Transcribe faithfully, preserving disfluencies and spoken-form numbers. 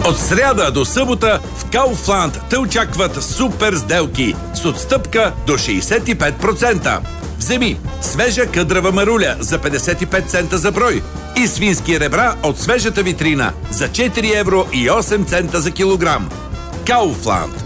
От сряда до събота в Kaufland те очакват супер сделки с отстъпка до шейсет и пет процента. Вземи свежа къдрава маруля за петдесет и пет цента за брой и свински ребра от свежата витрина за четири евро и осем цента за килограм. Kaufland.